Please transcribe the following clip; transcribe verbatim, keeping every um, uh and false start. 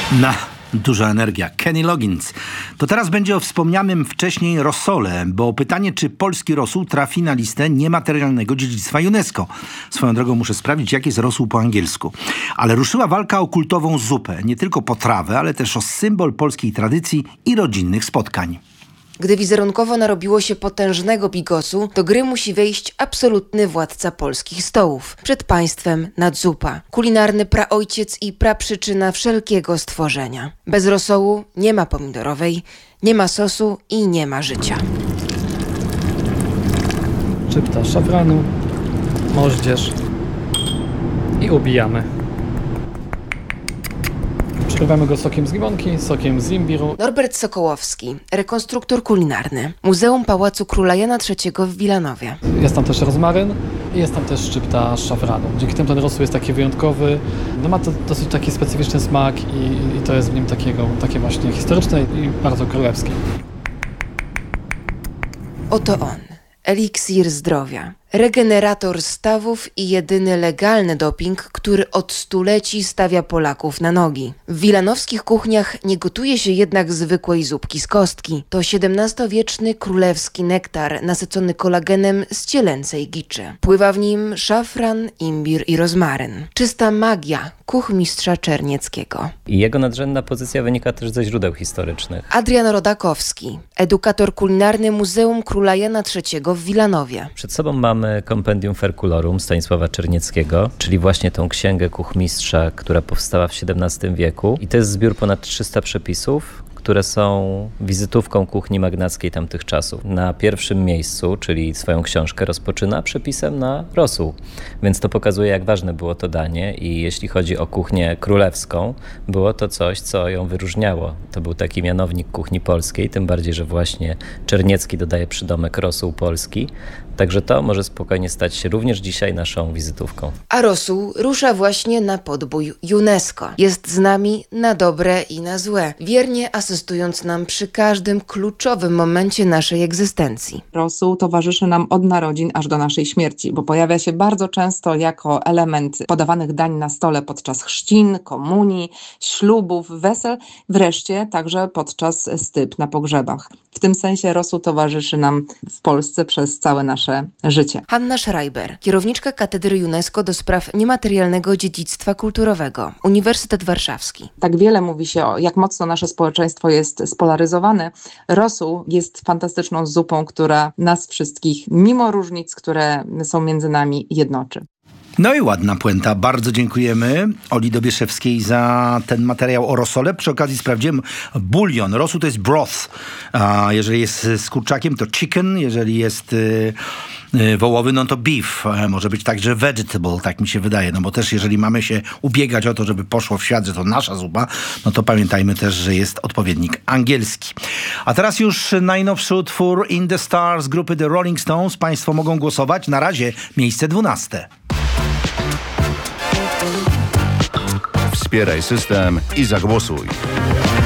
Na, duża energia. Kenny Loggins. To teraz będzie o wspomnianym wcześniej rosole, bo pytanie, czy polski rosół trafi na listę niematerialnego dziedzictwa UNESCO. Swoją drogą muszę sprawdzić, jak jest rosół po angielsku. Ale ruszyła walka o kultową zupę. Nie tylko potrawę, ale też o symbol polskiej tradycji i rodzinnych spotkań. Gdy wizerunkowo narobiło się potężnego bigosu, do gry musi wejść absolutny władca polskich stołów. Przed państwem nadzupa. Kulinarny praojciec i praprzyczyna wszelkiego stworzenia. Bez rosołu nie ma pomidorowej, nie ma sosu i nie ma życia. Szczypta szafranu, moździerz i ubijamy. Przerywamy go sokiem z limonki, sokiem z imbiru. Norbert Sokołowski, rekonstruktor kulinarny. Muzeum Pałacu Króla Jana trzeciego w Wilanowie. Jest tam też rozmaryn i jest tam też szczypta szafranu. Dzięki temu ten rosół jest taki wyjątkowy. No ma to dosyć taki specyficzny smak i, i to jest w nim takiego, takie właśnie historyczne i bardzo królewskie. Oto on. Eliksir zdrowia. Regenerator stawów i jedyny legalny doping, który od stuleci stawia Polaków na nogi. W wilanowskich kuchniach nie gotuje się jednak zwykłej zupki z kostki. To siedemnastowieczny królewski nektar nasycony kolagenem z cielęcej giczy. Pływa w nim szafran, imbir i rozmaryn. Czysta magia kuchmistrza Czernieckiego. I jego nadrzędna pozycja wynika też ze źródeł historycznych. Adrian Rodakowski, edukator kulinarny Muzeum Króla Jana trzeciego w Wilanowie. Przed sobą mamy Mamy Compendium Ferculorum Stanisława Czernieckiego, czyli właśnie tą księgę kuchmistrza, która powstała w siedemnastym wieku. I to jest zbiór ponad trzysta przepisów, które są wizytówką kuchni magnackiej tamtych czasów. Na pierwszym miejscu, czyli swoją książkę, rozpoczyna przepisem na rosół. Więc to pokazuje, jak ważne było to danie i jeśli chodzi o kuchnię królewską, było to coś, co ją wyróżniało. To był taki mianownik kuchni polskiej, tym bardziej, że właśnie Czerniecki dodaje przydomek rosół polski. Także to może spokojnie stać się również dzisiaj naszą wizytówką. A rosół rusza właśnie na podbój UNESCO. Jest z nami na dobre i na złe, wiernie asystując nam przy każdym kluczowym momencie naszej egzystencji. Rosół towarzyszy nam od narodzin aż do naszej śmierci, bo pojawia się bardzo często jako element podawanych dań na stole podczas chrzcin, komunii, ślubów, wesel, wreszcie także podczas styp na pogrzebach. W tym sensie rosół towarzyszy nam w Polsce przez całe nasze życie. Hanna Schreiber, kierowniczka Katedry UNESCO do spraw niematerialnego dziedzictwa kulturowego, Uniwersytet Warszawski. Tak wiele mówi się o, jak mocno nasze społeczeństwo jest spolaryzowane. Rosół jest fantastyczną zupą, która nas wszystkich, mimo różnic, które są między nami, jednoczy. No i ładna puenta. Bardzo dziękujemy Oli Dobieszewskiej za ten materiał o rosole. Przy okazji sprawdziłem bulion. Rosół to jest broth. A jeżeli jest z kurczakiem, to chicken. Jeżeli jest y, y, wołowy, no to beef. Może być także vegetable, tak mi się wydaje. No bo też jeżeli mamy się ubiegać o to, żeby poszło w świat, że to nasza zupa, no to pamiętajmy też, że jest odpowiednik angielski. A teraz już najnowszy utwór In the Stars grupy The Rolling Stones. Państwo mogą głosować. Na razie miejsce dwunaste. Wspieraj system i zagłosuj.